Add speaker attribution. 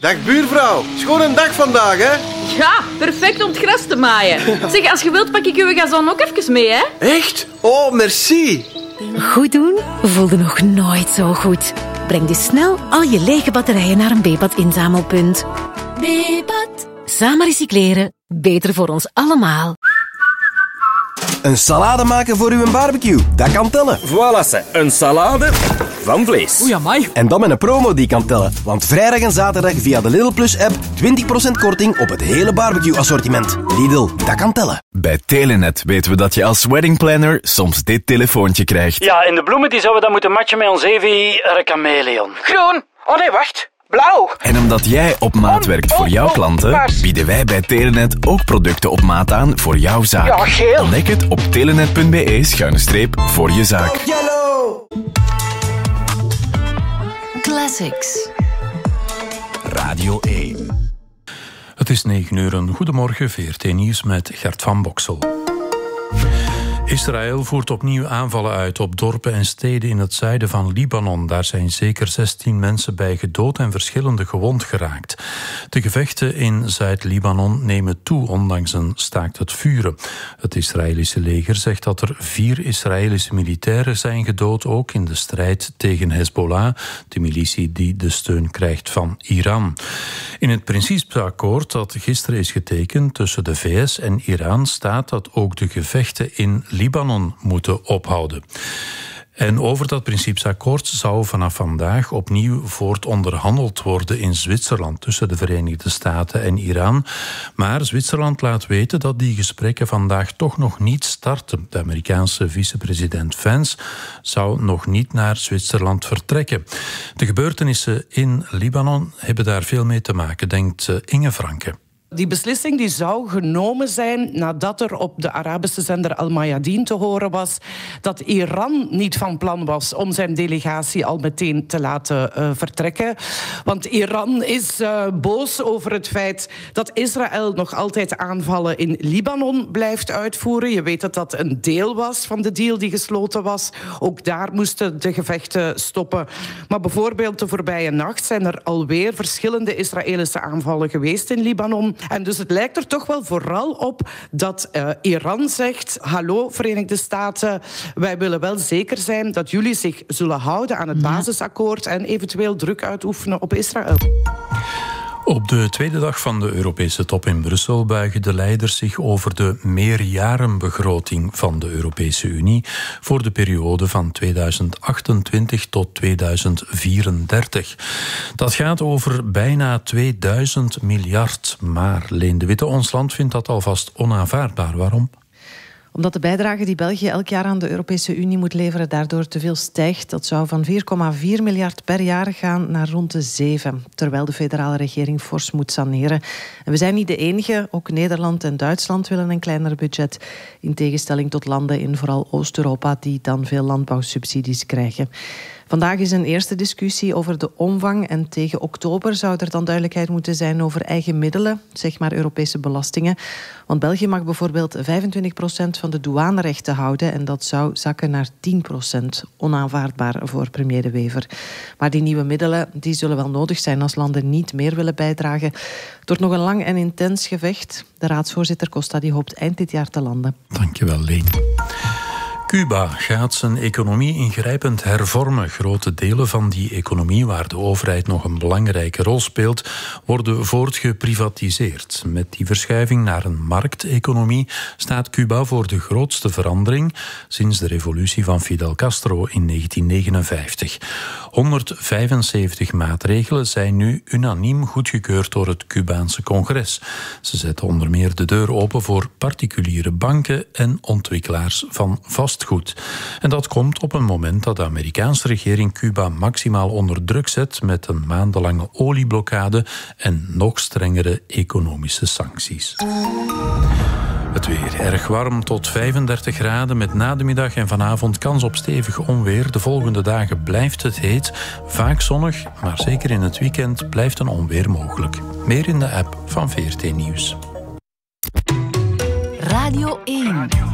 Speaker 1: Dag buurvrouw, schoon een dag vandaag, hè?
Speaker 2: Ja, perfect om het gras te maaien. Zeg, als je wilt pak ik uw gazon ook even mee, hè?
Speaker 1: Echt? Oh, merci.
Speaker 3: Goed doen voelde nog nooit zo goed. Breng dus snel al je lege batterijen naar een Bepat-inzamelpunt. Bepat. Samen recycleren, beter voor ons allemaal.
Speaker 4: Een salade maken voor uw barbecue, dat kan tellen.
Speaker 5: Voilà, ze. Een salade van vlees.
Speaker 6: Oei, amai.
Speaker 4: En dan met een promo die kan tellen. Want vrijdag en zaterdag via de Lidl Plus app 20% korting op het hele barbecue-assortiment. Lidl, dat kan tellen.
Speaker 7: Bij Telenet weten we dat je als weddingplanner soms dit telefoontje krijgt.
Speaker 8: Ja, en de bloemen die zouden we dan moeten matchen met ons Evi chameleon.
Speaker 6: Groen. Oh nee, wacht. Blauw.
Speaker 7: En omdat jij op maat werkt voor jouw klanten, bieden wij bij Telenet ook producten op maat aan voor jouw zaak.
Speaker 6: Ja, geel.
Speaker 7: Ontdek het op telenet.be/voor je zaak.
Speaker 4: Yellow!
Speaker 3: Classics.
Speaker 9: Radio 1. Het is 9:00. Goedemorgen, VRT Nieuws met Gert van Boksel. Israël voert opnieuw aanvallen uit op dorpen en steden in het zuiden van Libanon. Daar zijn zeker 16 mensen bij gedood en verschillende gewond geraakt. De gevechten in Zuid-Libanon nemen toe, ondanks een staakt het vuren. Het Israëlische leger zegt dat er 4 Israëlische militairen zijn gedood, ook in de strijd tegen Hezbollah, de militie die de steun krijgt van Iran. In het principeakkoord dat gisteren is getekend tussen de VS en Iran staat dat ook de gevechten in Libanon moeten ophouden. En over dat principeakkoord zou vanaf vandaag opnieuw voortonderhandeld worden in Zwitserland tussen de Verenigde Staten en Iran. Maar Zwitserland laat weten dat die gesprekken vandaag toch nog niet starten. De Amerikaanse vicepresident Vance zou nog niet naar Zwitserland vertrekken. De gebeurtenissen in Libanon hebben daar veel mee te maken, denkt Inge Franke.
Speaker 10: Die beslissing die zou genomen zijn nadat er op de Arabische zender Al Mayadeen te horen was dat Iran niet van plan was om zijn delegatie al meteen te laten vertrekken. Want Iran is boos over het feit dat Israël nog altijd aanvallen in Libanon blijft uitvoeren. Je weet dat dat een deel was van de deal die gesloten was. Ook daar moesten de gevechten stoppen. Maar bijvoorbeeld de voorbije nacht zijn er alweer verschillende Israëlische aanvallen geweest in Libanon. En dus het lijkt er toch wel vooral op dat Iran zegt: hallo Verenigde Staten, wij willen wel zeker zijn dat jullie zich zullen houden aan het basisakkoord en eventueel druk uitoefenen op Israël.
Speaker 9: Op de tweede dag van de Europese top in Brussel buigen de leiders zich over de meerjarenbegroting van de Europese Unie voor de periode van 2028 tot 2034. Dat gaat over bijna 2000 miljard. Maar Leen de Witte, ons land vindt dat alvast onaanvaardbaar. Waarom?
Speaker 11: Omdat de bijdrage die België elk jaar aan de Europese Unie moet leveren daardoor te veel stijgt. Dat zou van 4,4 miljard per jaar gaan naar rond de 7. Terwijl de federale regering fors moet saneren. En we zijn niet de enige. Ook Nederland en Duitsland willen een kleiner budget. In tegenstelling tot landen in vooral Oost-Europa die dan veel landbouwsubsidies krijgen. Vandaag is een eerste discussie over de omvang en tegen oktober zou er dan duidelijkheid moeten zijn over eigen middelen, zeg maar Europese belastingen. Want België mag bijvoorbeeld 25% van de douanerechten houden en dat zou zakken naar 10%. Onaanvaardbaar voor premier De Wever. Maar die nieuwe middelen die zullen wel nodig zijn als landen niet meer willen bijdragen. Het wordt nog een lang en intens gevecht. De raadsvoorzitter Costa die hoopt eind dit jaar te landen.
Speaker 9: Dankjewel, Leen. Cuba gaat zijn economie ingrijpend hervormen. Grote delen van die economie, waar de overheid nog een belangrijke rol speelt, worden voortgeprivatiseerd. Met die verschuiving naar een markteconomie staat Cuba voor de grootste verandering sinds de revolutie van Fidel Castro in 1959. 175 maatregelen zijn nu unaniem goedgekeurd door het Cubaanse congres. Ze zetten onder meer de deur open voor particuliere banken en ontwikkelaars van vastgoed. En dat komt op een moment dat de Amerikaanse regering Cuba maximaal onder druk zet met een maandenlange olieblokkade en nog strengere economische sancties. Het weer erg warm tot 35 graden met na de middag en vanavond kans op stevig onweer. De volgende dagen blijft het heet, vaak zonnig, maar zeker in het weekend blijft een onweer mogelijk. Meer in de app van VRT Nieuws.
Speaker 3: Radio 1.